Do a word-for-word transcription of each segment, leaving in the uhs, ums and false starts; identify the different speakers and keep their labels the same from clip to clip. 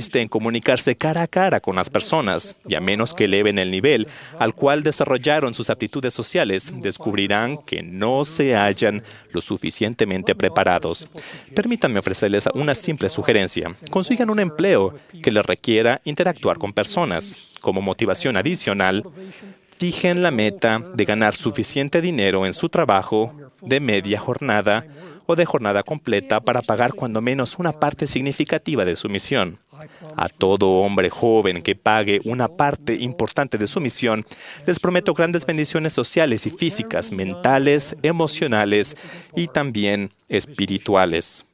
Speaker 1: consiste en comunicarse cara a cara con las personas, y a menos que eleven el nivel al cual desarrollaron sus aptitudes sociales, descubrirán que no se hallan lo suficientemente preparados. Permítanme ofrecerles una simple sugerencia. Consigan un empleo que les requiera interactuar con personas. Como motivación adicional, fijen la meta de ganar suficiente dinero en su trabajo de media jornada o de jornada completa para pagar cuando menos una parte significativa de su misión. A todo hombre joven que pague una parte importante de su misión, les prometo grandes bendiciones sociales y físicas, mentales, emocionales y también espirituales.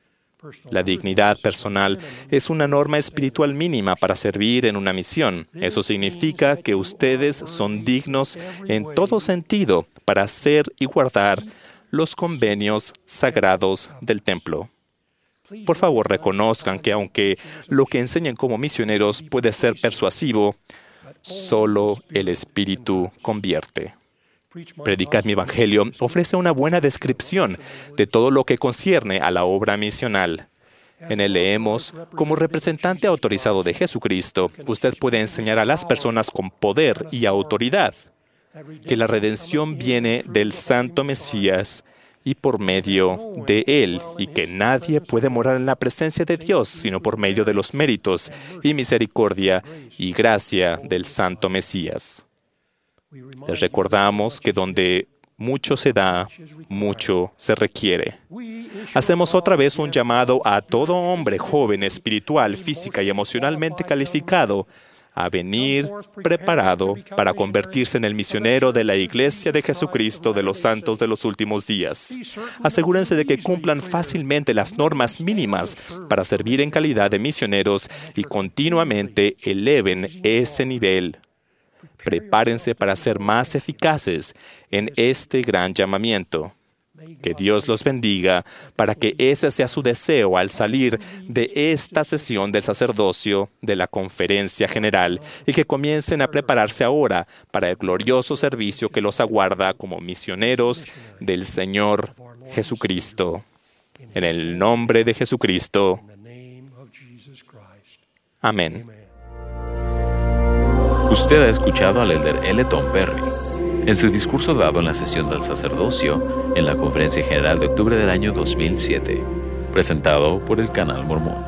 Speaker 1: La dignidad personal es una norma espiritual mínima para servir en una misión. Eso significa que ustedes son dignos en todo sentido para hacer y guardar los convenios sagrados del templo. Por favor, reconozcan que aunque lo que enseñan como misioneros puede ser persuasivo, solo el Espíritu convierte. Predicar mi Evangelio ofrece una buena descripción de todo lo que concierne a la obra misional. En él leemos, como representante autorizado de Jesucristo, usted puede enseñar a las personas con poder y autoridad que la redención viene del Santo Mesías y por medio de él, y que nadie puede morar en la presencia de Dios sino por medio de los méritos y misericordia y gracia del Santo Mesías. Les recordamos que donde mucho se da, mucho se requiere. Hacemos otra vez un llamado a todo hombre joven, espiritual, física y emocionalmente calificado a venir preparado para convertirse en el misionero de la Iglesia de Jesucristo de los Santos de los Últimos Días. Asegúrense de que cumplan fácilmente las normas mínimas para servir en calidad de misioneros y continuamente eleven ese nivel. Prepárense para ser más eficaces en este gran llamamiento. Que Dios los bendiga para que ese sea su deseo al salir de esta sesión del sacerdocio de la Conferencia General y que comiencen a prepararse ahora para el glorioso servicio que los aguarda como misioneros del Señor Jesucristo. En el nombre de Jesucristo. Amén.
Speaker 2: Usted ha escuchado al elder L. Tom Perry en su discurso dado en la sesión del sacerdocio en la Conferencia General de octubre del año dos mil siete, presentado por el Canal Mormón.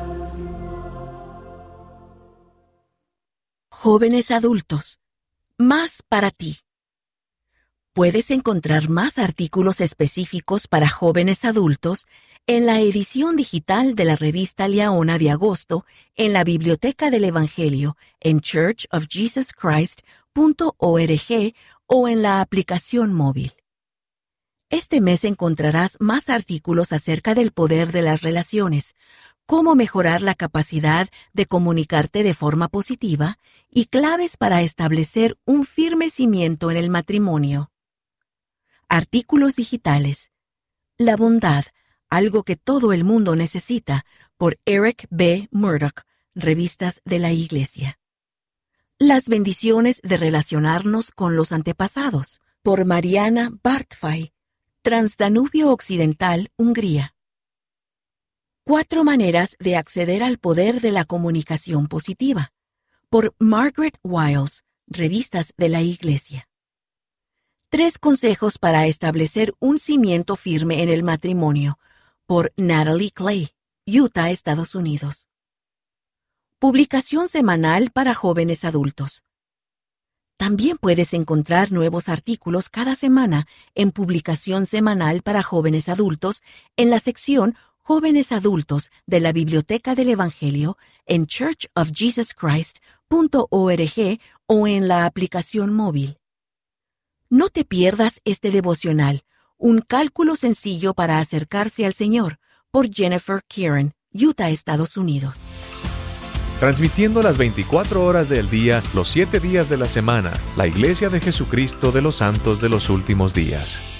Speaker 3: Jóvenes adultos, más para ti. Puedes encontrar más artículos específicos para jóvenes adultos en la edición digital de la revista Liaona de agosto en la Biblioteca del Evangelio en church of jesus christ punto org o en la aplicación móvil. Este mes encontrarás más artículos acerca del poder de las relaciones, cómo mejorar la capacidad de comunicarte de forma positiva y claves para establecer un firme cimiento en el matrimonio. Artículos digitales. La bondad, algo que todo el mundo necesita, por Eric B. Murdoch, Revistas de la Iglesia. Las bendiciones de relacionarnos con los antepasados, por Mariana Bartfay, Transdanubio Occidental, Hungría. Cuatro maneras de acceder al poder de la comunicación positiva, por Margaret Wiles, Revistas de la Iglesia. Tres consejos para establecer un cimiento firme en el matrimonio, por Natalie Clay, Utah, Estados Unidos. Publicación semanal para jóvenes adultos. También puedes encontrar nuevos artículos cada semana en Publicación semanal para jóvenes adultos en la sección Jóvenes adultos de la Biblioteca del Evangelio en church of jesus christ punto org o en la aplicación móvil. No te pierdas este devocional, un cálculo sencillo para acercarse al Señor, por Jennifer Kieran, Utah, Estados Unidos.
Speaker 4: Transmitiendo las veinticuatro horas del día, los siete días de la semana, la Iglesia de Jesucristo de los Santos de los Últimos Días.